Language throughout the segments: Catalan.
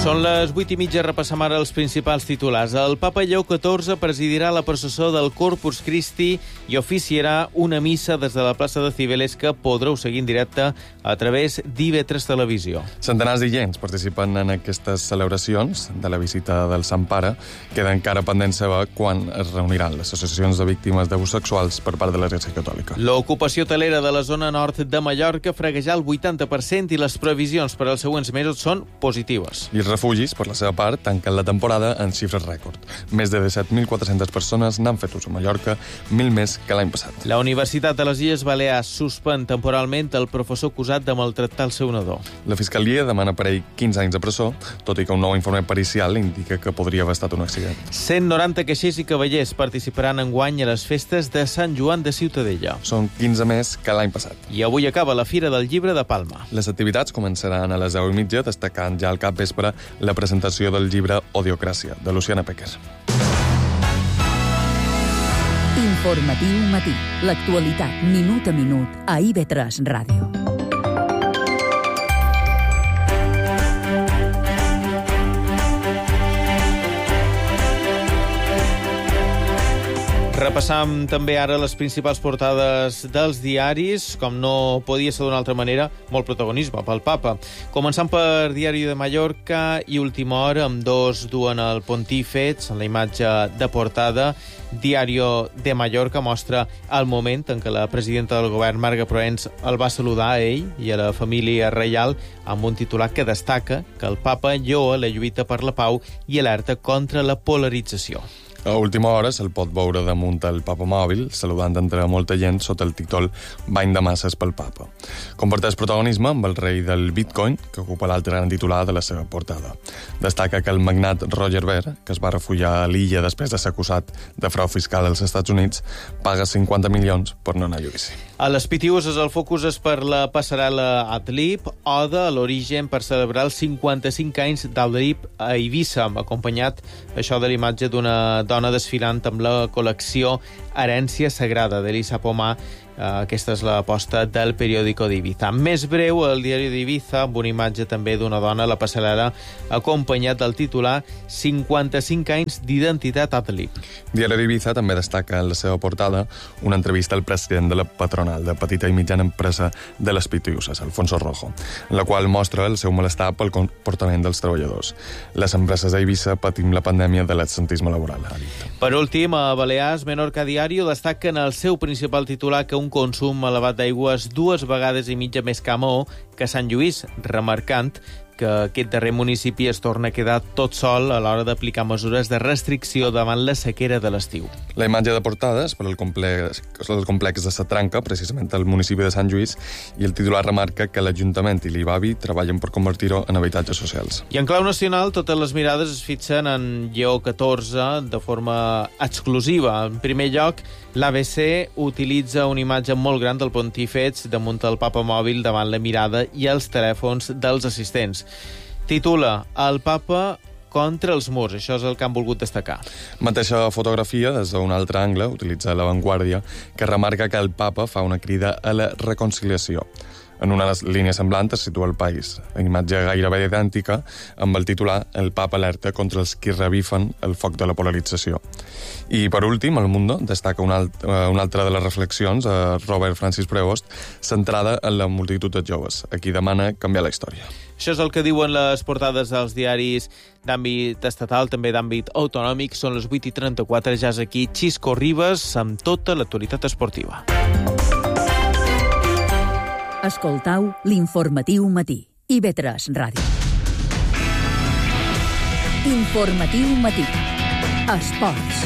Són les 8:30, repassem ara els principals titulars. El Papa Lleó XIV presidirà la processó del Corpus Christi i oficiarà una missa des de la plaça de Cibeles que podreu seguir en directe a través d'IV3 Televisió. Centenars d'illents participen en aquestes celebracions de la visita del Sant Pare. Queda encara pendent saber quan es reuniran les associacions de víctimes d'abusos sexuals per part de l'Església Catòlica. L'ocupació hotelera de la zona nord de Mallorca freguejà el 80% i les previsions per als següents mesos són positives. I els refugis, per la seva part, tanquen la temporada en xifres rècord. Més de 17.400 persones n'han fet ús a Mallorca, 1.000 més que l'any passat. La Universitat de les Illes Balears suspèn temporalment el professor acusat de maltractar el seu nadó. La Fiscalia demana per ell 15 anys de presó, tot i que un nou informe pericial indica que podria haver estat un accident. 190 caixers i cavallers participaran enguany a les festes de Sant Joan de Ciutadella. Són 15 més que l'any passat. I avui acaba la Fira del Llibre de Palma. Les activitats començaran a les 10:30, destacant ja al capvespre la presentació del llibre Odiocràcia, de Luciana Pecker. Informatiu matí. L'actualitat minut a minut a IV3 Ràdio. Repassam també ara les principals portades dels diaris, com no podia ser d'una altra manera, molt protagonisme pel Papa. Començant per Diari de Mallorca i Última Hora, amb dos duen el Pontífex en la imatge de portada. Diario de Mallorca mostra el moment en què la presidenta del govern, Marga Proens, el va saludar a ell i a la família reial amb un titular que destaca que el Papa lloa la lluita per la pau i alerta contra la polarització. A Última Hora se'l pot veure damunt el Papa mòbil, saludant entre molta gent sota el títol Bany de masses pel Papa. Comparteix protagonisme amb el rei del Bitcoin, que ocupa l'altre gran titular de la seva portada. Destaca que el magnat Roger Ver, que es va refugiar a l'illa després de ser acusat de frau fiscal als Estats Units, paga 50 milions per no anar a judici. A les Pitiuses el focus és per la passarel·la Adlib, oda a l'origen per celebrar els 55 anys d'Adlib a Eivissa, acompanyat això de l'imatge d'una dona desfilant amb la col·lecció Herència Sagrada d'Elisa Pomar. Aquesta és l'aposta del periòdico d'Ibiza. Més breu, el diari d'Ibiza, amb una imatge també d'una dona a la passarel·la, acompanyat del titular 55 anys d'identitat Adlib. Diari d'Ibiza també destaca en la seva portada una entrevista al president de la patronal de petita i mitjana empresa de les Pitiuses, Alfonso Rojo, en la qual mostra el seu malestar pel comportament dels treballadors. Les empreses d'Eivissa patim la pandèmia de l'absentisme laboral, ha dit. Per últim, a Balears, Menorca Diario destaca en el seu principal titular que un consum elevat d'aigua és 2 vegades i mitja més que a Maó que a Sant Lluís, remarcant que aquest darrer municipi es torna a quedar tot sol a l'hora d'aplicar mesures de restricció davant la sequera de l'estiu. La imatge de portada és per el complex de Satranca, precisament al municipi de Sant Lluís, i el titular remarca que l'Ajuntament i l'IBAVI treballen per convertir-ho en habitatges socials. I en clau nacional, totes les mirades es fixen en Lleó XIV de forma exclusiva. En primer lloc, l'ABC utilitza una imatge molt gran del Pontífex damunt el Papa mòbil davant la mirada i els telèfons dels assistents. Titula El Papa contra els murs. Això és el que han volgut destacar. Mateixa fotografia, des d'un altre angle, utilitza La Vanguardia, que remarca que el Papa fa una crida a la reconciliació. En una línia semblant es situa el País, en imatge gairebé idèntica, amb el titular El Papa alerta contra els qui revifen el foc de la polarització. I, per últim, El Mundo destaca una altra de les reflexions, a Robert Francis Prevost, centrada en la multitud de joves, a qui demana canviar la història. Això és el que diuen les portades dels diaris d'àmbit estatal, també d'àmbit autonòmic. Són les 8:34, ja és aquí Xisco Ribas amb tota l'actualitat esportiva. Escoltau l'informatiu matí. IV3 Ràdio. Informatiu matí. Esports.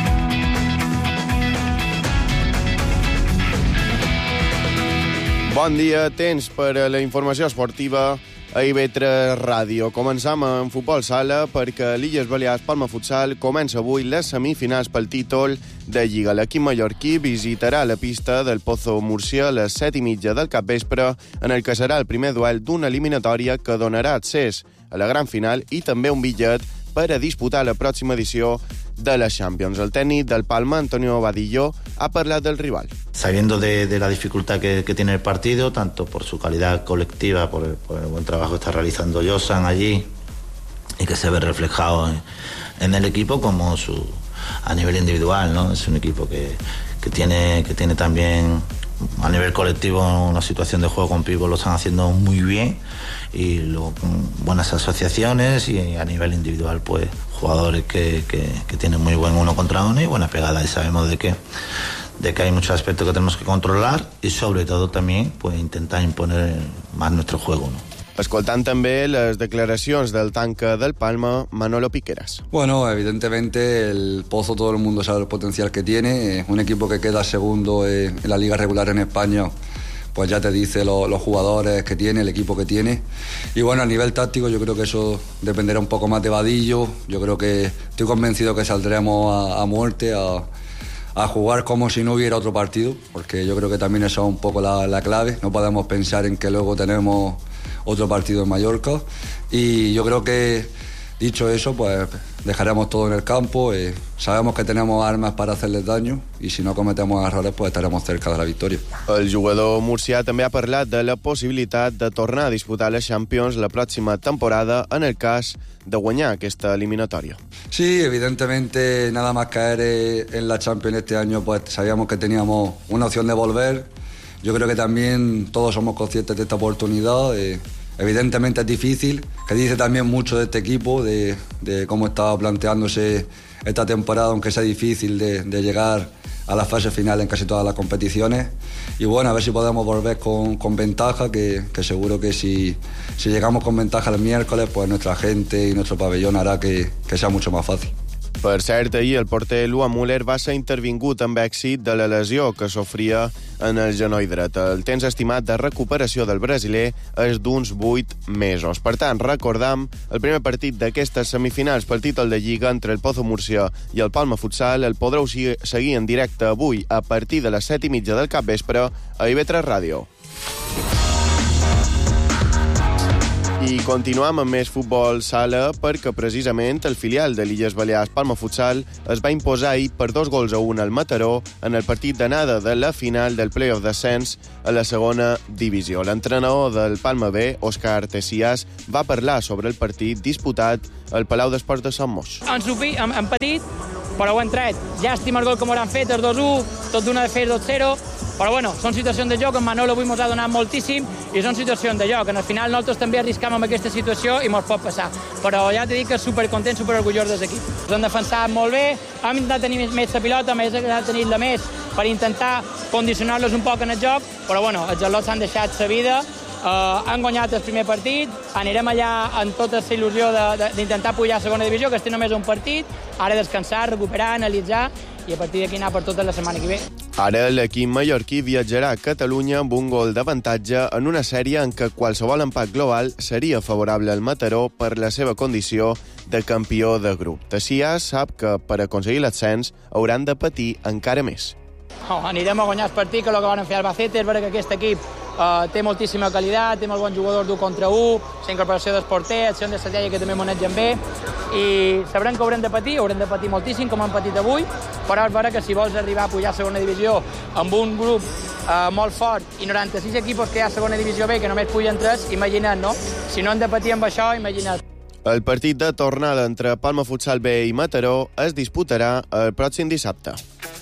Bon dia, temps per a la informació esportiva a IV3 Ràdio. Començam en futbol sala perquè l'Illes Balears Palma Futsal comença avui les semifinals pel títol de Lliga. L'equip mallorquí visitarà la pista del Pozo Murcia a les 7:30 del capvespre, en el que serà el primer duel d'una eliminatòria que donarà accés a la gran final i també un bitllet per a disputar la pròxima edició de la Champions. El técnico del Palma, Antonio Vadillo, ha hablado del rival. Sabiendo de la dificultad que tiene el partido, tanto por su calidad colectiva, por el buen trabajo que está realizando Josan allí, y que se ve reflejado en el equipo como a nivel individual, ¿no? Es un equipo que tiene también a nivel colectivo una situación de juego con Pivo, lo están haciendo muy bien, y luego con buenas asociaciones, y a nivel individual pues jugadores que tienen muy buen uno contra uno y buena pegada, y sabemos de que hay muchos aspectos que tenemos que controlar y sobre todo también pues intentar imponer más nuestro juego, ¿no? Escoltant també les declaracions del tanque del Palma, Manolo Piqueras. Bueno, evidentemente el Pozo, todo el mundo sabe el potencial que tiene. Un equipo que queda segundo en la liga regular en España, pues ya te dice los jugadores que tiene, el equipo que tiene. Y bueno, a nivel táctico yo creo que eso dependerá un poco más de Vadillo. Yo creo que estoy convencido que saldremos a muerte, a jugar como si no hubiera otro partido, porque yo creo que también eso es un poco la clave. No podemos pensar en que luego tenemos otro partido en Mallorca, y yo creo que dicho eso pues dejaremos todo en el campo. Sabemos que tenemos armas para hacerles daño, y si no cometemos errores pues estaremos cerca de la victòria. El jugador murcià també ha parlat de la possibilitat de tornar a disputar les Champions la pròxima temporada en el cas de guanyar aquesta eliminatòria. Sí, evidentemente nada más caer en la Champions este año pues sabíamos que teníamos una opción de volver. Yo creo que también todos somos conscientes de esta oportunidad. Evidentemente es difícil, que dice también mucho de este equipo, de cómo estaba planteándose esta temporada, aunque sea difícil de llegar a la fase final en casi todas las competiciones. Y bueno, a ver si podemos volver con ventaja, que seguro que si llegamos con ventaja el miércoles, pues nuestra gente y nuestro pabellón hará que sea mucho más fácil. Per cert, ahir el porter Luan Müller va ser intervingut amb èxit de la lesió que sofria en el genoll dret. El temps estimat de recuperació del brasiler és d'uns 8 mesos. Per tant, recordam, el primer partit d'aquestes semifinals pel títol de Lliga entre el Pozo Murcia i el Palma Futsal el podreu seguir en directe avui a partir de les 7:30 del capvespre a IB3 Ràdio. I continuam amb més futbol sala, perquè precisament el filial de l'Illes Balears Palma Futsal es va imposar ahir per 2-1 al Mataró en el partit d'anada de la final del play-off d'ascens a la segona divisió. L'entrenador del Palma B, Òscar Tessias, va parlar sobre el partit disputat al Palau d'Esports de Sant Mos. Han patit, però ho han tret. Llàstima el gol que m'hauran fet, el 2-1, tot d'una de fer 2-0, però bueno, són situacions de joc, en Manolo avui ens ha donat moltíssim i són situacions de joc. Al final nosaltres també arriscam amb aquesta situació i ens pot passar, però ja t'he dit que supercontent, superorgullós dels equips. Ens han defensat molt bé, hem intentat tenir més la pilota, més tenir-la més per intentar condicionar-los un poc en el joc, però bueno, els al·lots s'han deixat la vida. Han guanyat el primer partit, anirem allà amb tota la il·lusió d'intentar pujar a segona divisió, que estem només un partit, ara descansar, recuperar, analitzar i a partir d'aquí anar per tota la setmana que ve. Ara l'equip mallorquí viatjarà a Catalunya amb un gol d'avantatge en una sèrie en què qualsevol empat global seria favorable al Mataró per la seva condició de campió de grup. Tessias sap que per aconseguir l'ascens hauran de patir encara més. Anirem a guanyar el partit, que el que van fer Albacete, és veure que aquest equip té moltíssima qualitat, té molt bons jugadors d'1 contra 1, la incorporació dels porters, acció de Satella que també manegen bé, i sabrem que haurem de patir moltíssim, com han patit avui, però és veure que si vols arribar a pujar a segona divisió amb un grup molt fort i 96 equipos que hi ha a segona divisió B, que només pugen 3, imagina't, no? Si no hem de patir amb això, imagina't. El partit de tornada entre Palma Futsal B i Mataró es disputarà el pròxim dissabte.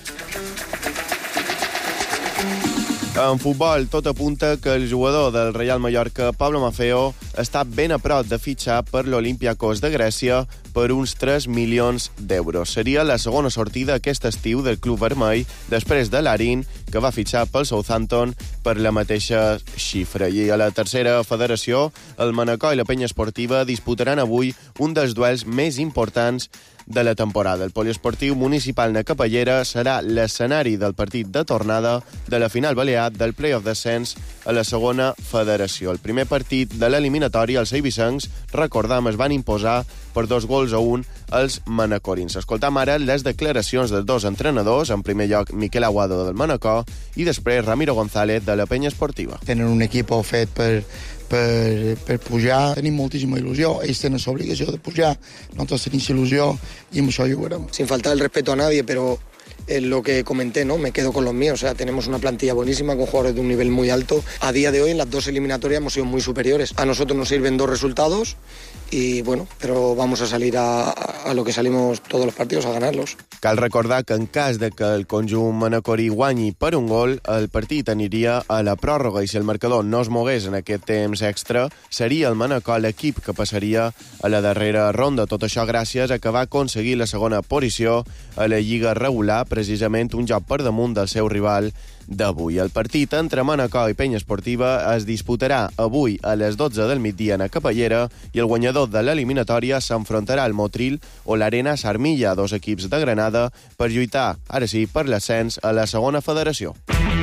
En futbol, tot apunta que el jugador del Real Mallorca, Pablo Maffeo, està ben a prop de fitxar per l'Olympiacos de Grècia per uns 3 milions d'euros. Seria la segona sortida aquest estiu del club vermell després de l'Arin, que va fitxar pel Southampton per la mateixa xifra. I a la tercera federació, el Manacor i la Penya Esportiva disputaran avui un dels duels més importants de la temporada. El poliesportiu municipal de Capellera serà l'escenari del partit de tornada de la final balear del play-off d'ascens a la segona federació. El primer partit de l'eliminatòria, els eivissencs, recordam, es van imposar per 2-1 als manacorins. Escoltam ara les declaracions dels dos entrenadors, en primer lloc Miquel Aguado del Manacor i després Ramiro González de la Penya Esportiva. Tenen un equip fet per pujar, tenim moltíssima il·lusió, ells tenen l'obligació de pujar, nosaltres tenim il·lusió y amb això jugarem. Sin faltar el respeto a nadie, pero lo que comenté, ¿no? Me quedo con los míos. O sea, tenemos una plantilla buenísima con jugadores de un nivel muy alto. A día de hoy, en las dos eliminatorias hemos sido muy superiores. A nosotros nos sirven 2 resultados y bueno, pero vamos a salir a lo que salimos todos los partidos, a ganarlos. Cal recordar que en cas de que el conjunt manacorí guanyi per un gol, el partit aniria a la pròrroga i si el marcador no es mogués en aquest temps extra, seria el Manacor l'equip que passaria a la darrera ronda. Tot això gràcies a que va aconseguir la segona posició a la Lliga regular, precisament un joc per damunt del seu rival d'avui. El partit entre Manacor i Penya Esportiva es disputarà avui a les 12 del migdia a Capellera i el guanyador de l'eliminatòria s'enfrontarà al Motril o l'Arena Sarmilla, dos equips de Granada, per lluitar, ara sí, per l'ascens a la segona federació.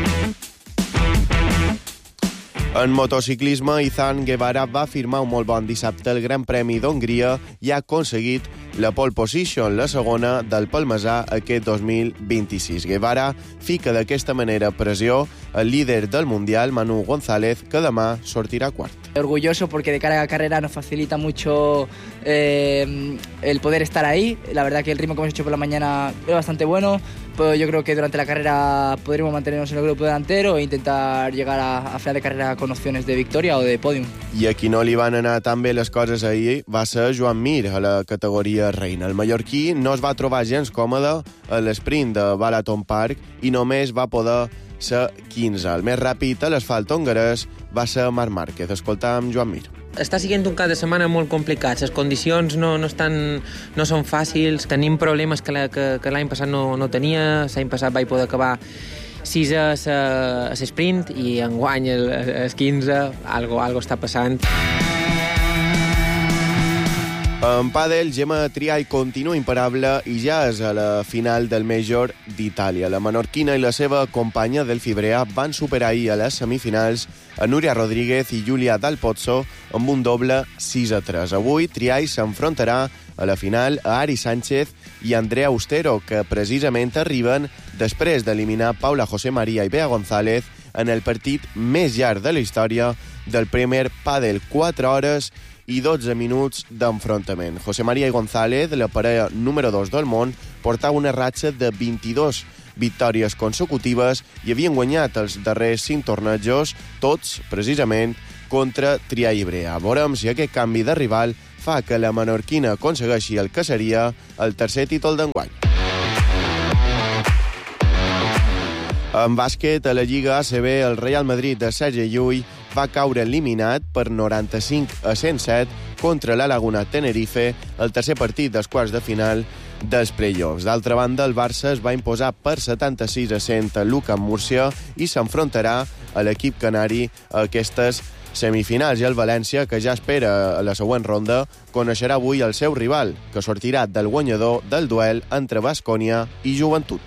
En motociclisme, Izan Guevara va firmar un molt bon dissabte el Gran Premi d'Hongria i ha aconseguit la pole position, la segona del Palmesà aquest 2026. Guevara fica d'aquesta manera pressió al líder del Mundial, Manu González, que demà sortirà quart. Orgulloso porque de cara a la carrera nos facilita mucho el poder estar ahí. La verdad que el ritmo que hemos hecho por la mañana es bastante bueno, pero yo creo que durante la carrera podremos mantenernos en el grupo delantero e intentar llegar a final de carrera con opciones de victoria o de podium. I a qui no li van anar tan bé les coses ahir va ser Joan Mir, a la categoria reina. El mallorquí no es va trobar gens còmode a l'esprint de Balaton Park i només va poder ser 15. El més ràpid a l'asfalt hongarès va ser Marc Márquez. Escoltàvem Joan Mir. Està sent un cap de setmana molt complicat. Les condicions no són fàcils. Tenim problemes que l'any passat no tenia. L'any passat vaig poder acabar 6 a l'esprint i enguany el 15. Algo està passant. En pàdel, Gemma Triay continua imparable i ja és a la final del Major d'Itàlia. La menorquina i la seva companya Delphi Brea van superar ahir a les semifinals a Núria Rodríguez i Júlia Dal Pozzo amb un doble 6-3. Avui, Triay s'enfrontarà a la final a Ari Sánchez i Andrea Austero, que precisament arriben després d'eliminar Paula José María i Bea González en el partit més llarg de la història del Premier Padel, 4 hores i 12 minuts d'enfrontament. José María i González, la parella número 2 del món, portava una ratxa de 22 victòries consecutives i havien guanyat els darrers 5 tornejos, tots, precisament, contra Triay i Brea. Veurem si aquest canvi de rival fa que la menorquina aconsegueixi el que seria el tercer títol d'enguany. En bàsquet, a la Lliga ACB, el Real Madrid de Sergi Llull va caure eliminat per 95-107 contra la Laguna Tenerife, el tercer partit dels quarts de final dels play-offs. D'altra banda, el Barça es va imposar per 76-100 a l'UCAM Múrcia i s'enfrontarà a l'equip canari a aquestes semifinals. I el València, que ja espera a la següent ronda, coneixerà avui el seu rival, que sortirà del guanyador del duel entre Baskonia i Joventut.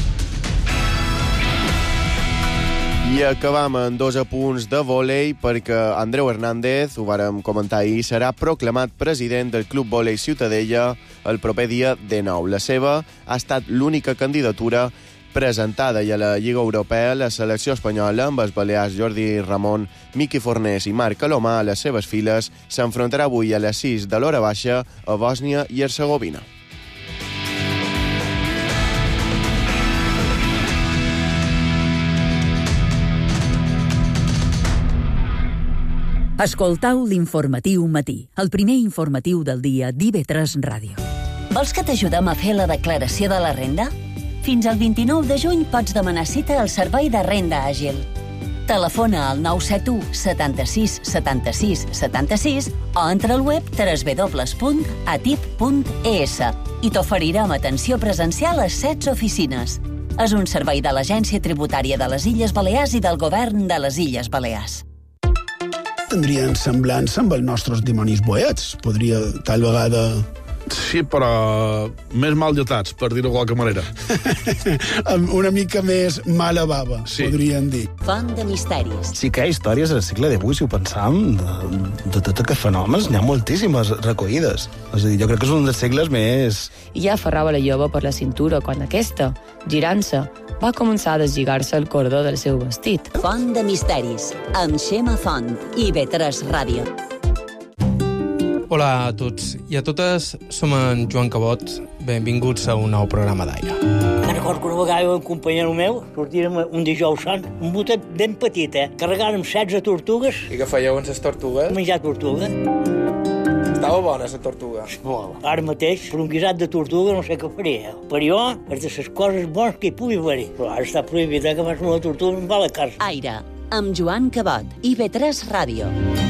I acabam en 2 apunts de vòlei perquè Andreu Hernández, ho vàrem comentar ahir, serà proclamat president del Club Vòlei Ciutadella el proper dia 19. La seva ha estat l'única candidatura presentada i a la Lliga Europea la selecció espanyola amb els balears Jordi Ramon, Miqui Fornés i Marc Alomà a les seves files s'enfrontarà avui a les 6 de l'hora baixa a Bòsnia i Hercegovina. Escoltau l'informatiu matí, el primer informatiu del dia d'IV3 Ràdio. Vols que t'ajudem a fer la declaració de la renda? Fins al 29 de juny pots demanar cita al Servei de Renda Àgil. Telefona al 971 76 76 76 o entra al web www.atip.es i t'oferirem atenció presencial a 16 oficines. És un servei de l'Agència Tributària de les Illes Balears i del Govern de les Illes Balears. Tindrien semblança amb els nostres dimonis boets. Podria, tal vegada... Sí, però més mal dotats, per dir-ho de qualque manera. Una mica més mala bava, sí. Podríem dir. Font de misteris. Sí que hi ha històries al segle XVIII, si ho pensam, de tots aquests fenòmens, n'hi ha moltíssimes recollides. És a dir, jo crec que és un dels segles més... I ja aferrava la jove per la cintura quan aquesta, girant-se, va començar a deslligar-se el cordó del seu vestit. Font de misteris, amb Xema Font i IV3 Ràdio. Hola a tots i a totes, som en Joan Cabot. Benvinguts a un nou programa d'Aire. Me'n recordo que una vegada un companyero meu sortirem un dijous sant, un botet ben petit, carregàrem 16 tortugues. I què fèieu amb les tortugues? Menjar tortuga. Estava Estava bona, la tortuga. Ara mateix, per un guisat de tortuga no sé què faria. Per jo, és de les coses bones que hi pugui haver. Però ara està prohibit que fas una tortuga amb la carn. Aire, amb Joan Cabot, IB3 Ràdio.